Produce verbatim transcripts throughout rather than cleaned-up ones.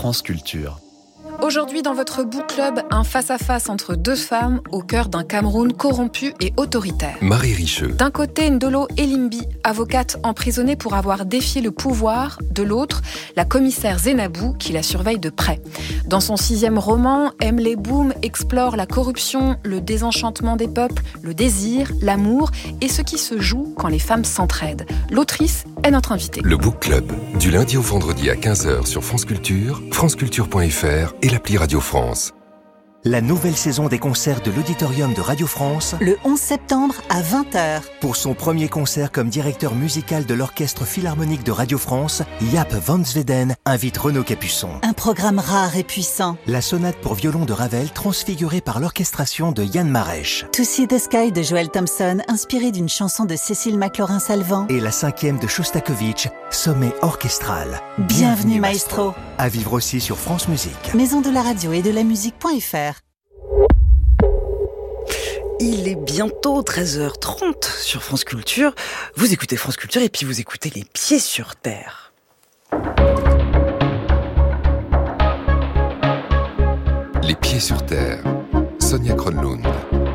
France Culture. Aujourd'hui, dans votre book club, un face-à-face entre deux femmes au cœur d'un Cameroun corrompu et autoritaire. Marie Richeux. D'un côté, Ndolo Elimbi, avocate emprisonnée pour avoir défié le pouvoir. De l'autre, la commissaire Zenabou, qui la surveille de près. Dans son sixième roman, Emily Boom explore la corruption, le désenchantement des peuples, le désir, l'amour et ce qui se joue quand les femmes s'entraident. L'autrice est notre invitée. Le book club, du lundi au vendredi à quinze heures sur France Culture, franceculture point f r et l'appli Radio France. La nouvelle saison des concerts de l'Auditorium de Radio France, le onze septembre à vingt heures. Pour son premier concert comme directeur musical de l'Orchestre Philharmonique de Radio France, Jaap van Zweden invite Renaud Capuçon. Un programme rare et puissant. La sonate pour violon de Ravel transfigurée par l'orchestration de Yann Marèche. To See the Sky de Joel Thompson, inspiré d'une chanson de Cécile McLaurin-Salvant. Et la cinquième de Shostakovich, Sommet orchestral. Bienvenue, Bienvenue maestro. maestro. À vivre aussi sur France Musique. Maison de la radio et de la musique.fr. Il est bientôt treize heures trente sur France Culture. Vous écoutez France Culture et puis vous écoutez Les Pieds sur Terre. Les Pieds sur Terre. Sonia Kronlund.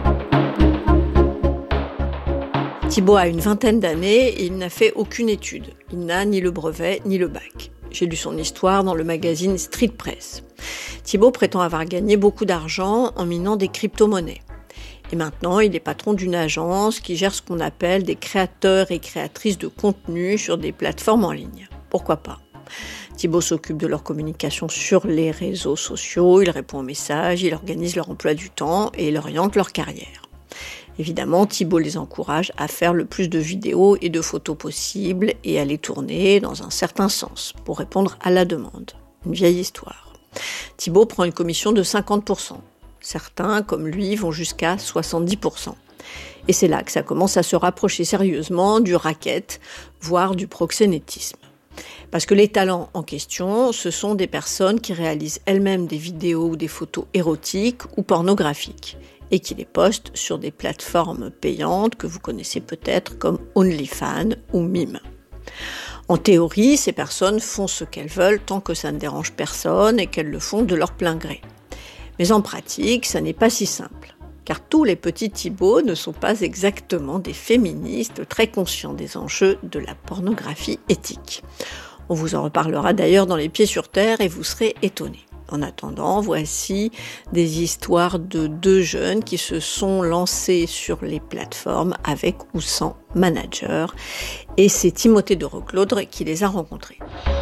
Thibaut a une vingtaine d'années et il n'a fait aucune étude. Il n'a ni le brevet ni le bac. J'ai lu son histoire dans le magazine Street Press. Thibaut prétend avoir gagné beaucoup d'argent en minant des crypto-monnaies. Et maintenant, il est patron d'une agence qui gère ce qu'on appelle des créateurs et créatrices de contenu sur des plateformes en ligne. Pourquoi pas ? Thibaut s'occupe de leur communication sur les réseaux sociaux, il répond aux messages, il organise leur emploi du temps et il oriente leur carrière. Évidemment, Thibaut les encourage à faire le plus de vidéos et de photos possibles et à les tourner dans un certain sens pour répondre à la demande. Une vieille histoire. Thibaut prend une commission de cinquante pour cent. Certains, comme lui, vont jusqu'à soixante-dix pour cent. Et c'est là que ça commence à se rapprocher sérieusement du racket, voire du proxénétisme. Parce que les talents en question, ce sont des personnes qui réalisent elles-mêmes des vidéos ou des photos érotiques ou pornographiques et qui les postent sur des plateformes payantes que vous connaissez peut-être comme OnlyFans ou Mime. En théorie, ces personnes font ce qu'elles veulent tant que ça ne dérange personne et qu'elles le font de leur plein gré. Mais en pratique, ça n'est pas si simple, car tous les petits Thibauts ne sont pas exactement des féministes très conscients des enjeux de la pornographie éthique. On vous en reparlera d'ailleurs dans Les Pieds sur Terre et vous serez étonnés. En attendant, voici des histoires de deux jeunes qui se sont lancés sur les plateformes avec ou sans manager, et c'est Timothée de Reclaudre qui les a rencontrés.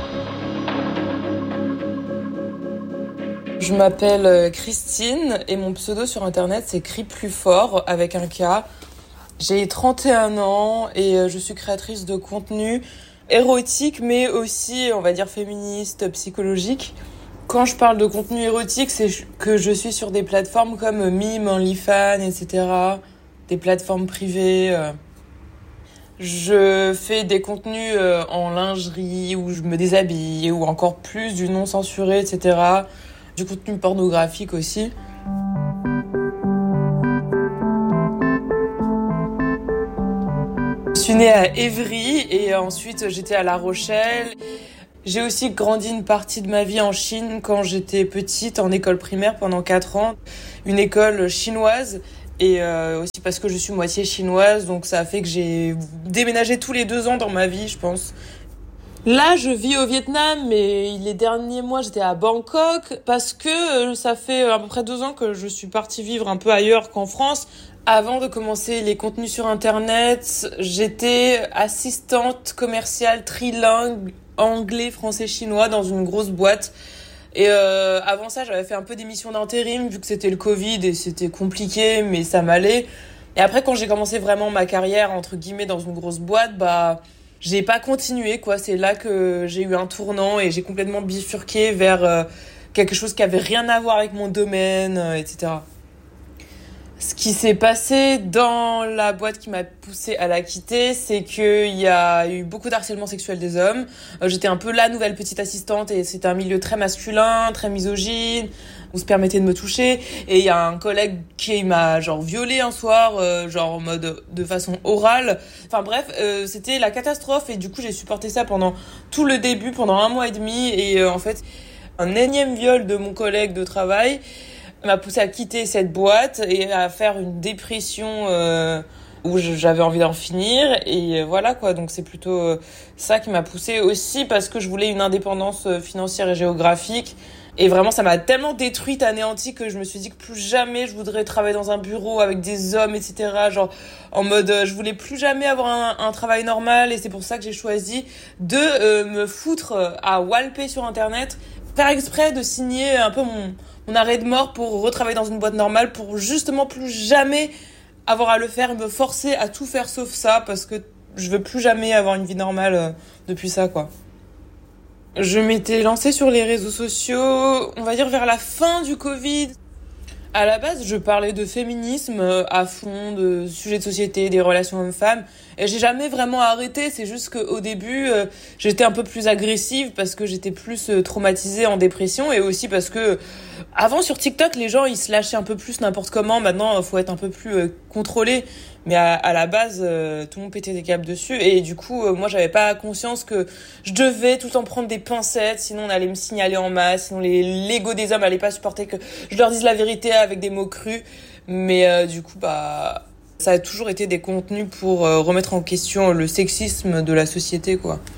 Je m'appelle Christine et mon pseudo sur internet c'est Crie plus fort avec un K. J'ai trente et un ans et je suis créatrice de contenu érotique mais aussi on va dire féministe, psychologique. Quand je parle de contenu érotique, c'est que je suis sur des plateformes comme Mime, OnlyFans, et cetera. Des plateformes privées. Je fais des contenus en lingerie où je me déshabille ou encore plus du non censuré, et cetera. Du contenu pornographique aussi. Je suis née à Évry et ensuite j'étais à La Rochelle. J'ai aussi grandi une partie de ma vie en Chine quand j'étais petite, en école primaire pendant quatre ans. Une école chinoise et euh, aussi parce que je suis moitié chinoise, donc ça a fait que j'ai déménagé tous les deux ans dans ma vie, je pense. Là, je vis au Vietnam, mais les derniers mois, j'étais à Bangkok parce que ça fait à peu près deux ans que je suis partie vivre un peu ailleurs qu'en France. Avant de commencer les contenus sur Internet, j'étais assistante commerciale trilingue, anglais, français, chinois dans une grosse boîte. Et euh, avant ça, j'avais fait un peu d'émissions d'intérim vu que c'était le Covid et c'était compliqué, mais ça m'allait. Et après, quand j'ai commencé vraiment ma carrière, entre guillemets, dans une grosse boîte, bah... j'ai pas continué, quoi. C'est là que j'ai eu un tournant et j'ai complètement bifurqué vers euh, quelque chose qui avait rien à voir avec mon domaine, euh, et cetera. Ce qui s'est passé dans la boîte qui m'a poussée à la quitter, c'est qu'il y a eu beaucoup d'harcèlement sexuel des hommes. Euh, j'étais un peu la nouvelle petite assistante et c'était un milieu très masculin, très misogyne. On se permettait de me toucher et il y a un collègue qui m'a genre violée un soir, euh, genre en mode de façon orale. Enfin bref, euh, c'était la catastrophe et du coup j'ai supporté ça pendant tout le début, pendant un mois et demi et euh, en fait Un énième viol de mon collègue de travail m'a poussé à quitter cette boîte et à faire une dépression euh, où j'avais envie d'en finir. Et voilà quoi, donc c'est plutôt ça qui m'a poussé aussi parce que je voulais une indépendance financière et géographique. Et vraiment, ça m'a tellement détruite, anéantie, que je me suis dit que plus jamais je voudrais travailler dans un bureau avec des hommes, et cetera. Genre, en mode, euh, je voulais plus jamais avoir un, un travail normal. Et c'est pour ça que j'ai choisi de euh, me foutre à walper sur Internet, faire exprès de signer un peu mon, mon arrêt de mort pour retravailler dans une boîte normale, pour justement plus jamais avoir à le faire et me forcer à tout faire sauf ça, parce que je veux plus jamais avoir une vie normale euh, depuis ça, quoi. Je m'étais lancée sur les réseaux sociaux, on va dire vers la fin du Covid. À la base, je parlais de féminisme à fond, de sujets de société, des relations hommes-femmes. Et j'ai jamais vraiment arrêté. C'est juste qu'au début, euh, j'étais un peu plus agressive parce que j'étais plus euh, traumatisée, en dépression. Et aussi parce que, avant sur TikTok, les gens, ils se lâchaient un peu plus n'importe comment. Maintenant, il faut être un peu plus euh, contrôlé. Mais à, à la base, euh, tout le monde pétait des câbles dessus. Et du coup, euh, moi, j'avais pas conscience que je devais tout le temps prendre des pincettes. Sinon, on allait me signaler en masse. Sinon, les l'ego des hommes allaient pas supporter que je leur dise la vérité avec des mots crus. Mais euh, du coup, bah, ça a toujours été des contenus pour euh, remettre en question le sexisme de la société, quoi.